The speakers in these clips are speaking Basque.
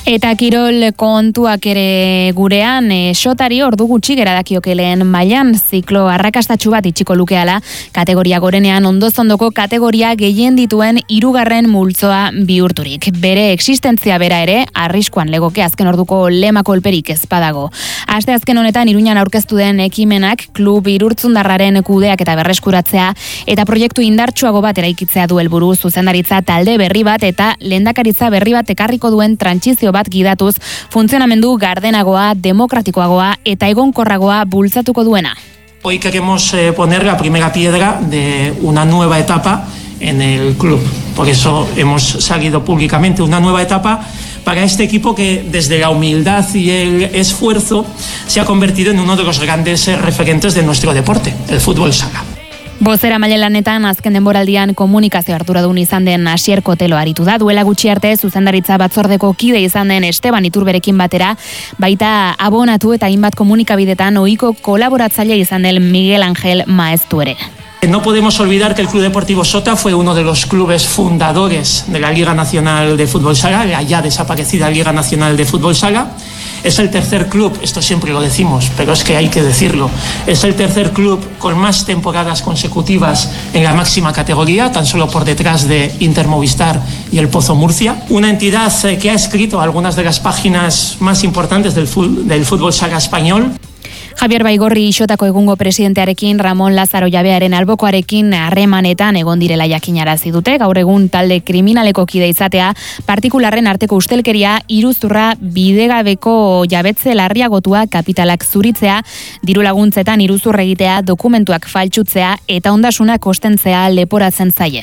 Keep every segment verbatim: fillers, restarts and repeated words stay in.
Eta kirol kontuak ere gurean, e, sotari ordu gutxi geradakiokelen mailan ziklo arrakastatsu bat itxiko lukeala, kategoria gorenean ondozondoko kategoria gehien dituen hirugarren multzoa bihurturik. Bere existentzia bera ere, arriskuan legoke azken orduko lema kolperik ezpadago. Aste azken honetan Iruñan aurkeztu den ekimenak klub irurtzundarraren kudeak eta berreskuratzea eta proiektu indartsuago bat eraikitzea du helburu, zuzendaritza talde berri bat eta lehendakaritza berri bat ekarriko duen trantsizio bat gidatuz, funtzionamendu gardenagoa, demokratikoagoa eta egonkorragoa bultzatuko duena. Hoy queremos eh, poner la primera piedra de una nueva etapa en el club. Por eso hemos salido públicamente una nueva etapa para este equipo que desde la humildad y el esfuerzo se ha convertido en uno de los grandes eh, referentes de nuestro deporte, el fútbol sala. Bozera mailelanetan azken denboraldian komunikazio arduradun izan den Asier Kotelo aritu da. Duela gutxi arte zuzendaritza batzordeko kide izan den Esteban Iturberekin batera, baita abonatu eta hainbat komunikabidetan ohiko kolaboratzaile izan den Miguel Ángel Maeztu ere. No podemos olvidar que el Club Deportivo Sota fue uno de los clubes fundadores de la Liga Nacional de Fútbol Sala, la ya desaparecida Liga Nacional de Fútbol Sala. Es el tercer club, esto siempre lo decimos, pero es que hay que decirlo, es el tercer club con más temporadas consecutivas en la máxima categoría, tan solo por detrás de Inter Movistar y el Pozo Murcia. Una entidad que ha escrito algunas de las páginas más importantes del fútbol, del fútbol sala español. Javier Baigorri Xotako egungo presidentearekin Ramon Lazaro Jabearen albokoarekin harremanetan egon direla jakinarazi dute. Gaur egun talde kriminaleko kide izatea, partikularren arteko ustelkeria, iruzurra, bidegabeko jabetze larriagotua, kapitalak zuritzea, diru laguntzetan iruzur egitea, dokumentuak faltsutzea eta ondasunak ostentzea leporatzen zaie.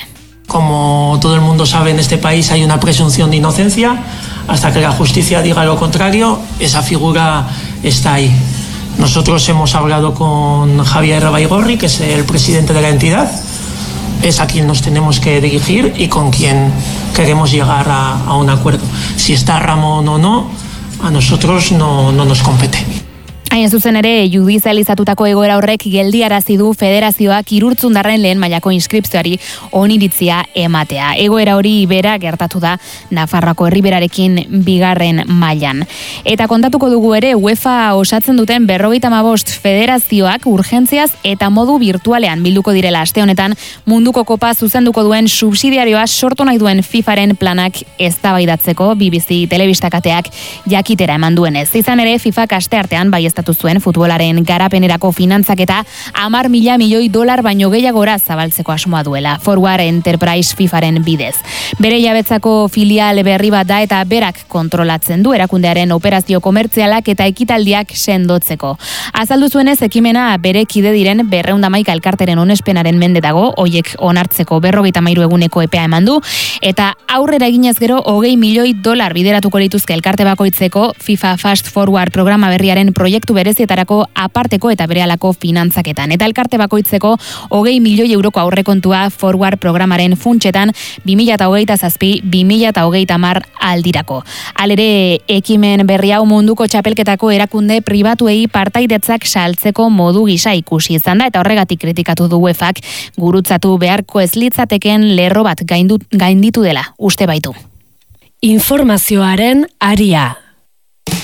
Como todo el mundo sabe, en este país hay una presunción de inocencia. Hasta que la justicia diga lo contrario, esa figura está ahí. Nosotros hemos hablado con Javier Baigorri, que es el presidente de la entidad, es a quien nos tenemos que dirigir y con quien queremos llegar a, a un acuerdo. Si está Ramón o no, a nosotros no, no nos compete. Hain zuzen ere, judizializatutako egoera horrek geldiarazi du federazioak Irurtzundarren lehen mailako inskripzioari oniritzia ematea. Egoera hori bera gertatu da Nafarroako Herriberarekin bigarren mailan. Eta kontatuko dugu ere, UEFA osatzen duten berrogeita hamabost federazioak urgentziaz eta modu virtualean bilduko direla aste honetan munduko kopa zuzenduko duen subsidiarioa sortu nahi duen FIFAren planak eztabaidatzeko B B C telebistakateak jakitera eman duenez. Izan ere, FIFak asteartean bai zuen futbolaren garapenerako finantzaketa hamar mila milioi dolar baino gehiagora zabaltzeko asmoa duela, Forward Enterprise FIFAren bidez. Bere jabetzako filial berri bat da eta berak kontrolatzen du erakundearen operazio komertzialak eta ekitaldiak sendotzeko. Azaldu zuenez, ekimena bere kide diren berrehun eta hamaika elkarteren onespenaren mende dago, hoiek onartzeko berrogeita hamairu eguneko epea eman du, eta aurrera eginez gero hogei milioi dolar bideratuko lituzke elkarte bakoitzeko FIFA Fast Forward programa berriaren proiektu berezietarako aparteko eta berehalako finantzaketan. Eta elkarte bakoitzeko hogei milioi euroko aurrekontua Forward programaren funtsetan bi mila hogeita zazpi bi mila hogeita hamar aldirako. Halere, ekimen berri hau munduko txapelketako erakunde pribatuei partaidetzak saltzeko modu gisa ikusi izan da eta horregatik kritikatu du UEFak gurutzatu beharko ez litzateken lerro bat gaindu, gainditu dela uste baitu. Informazioaren aria.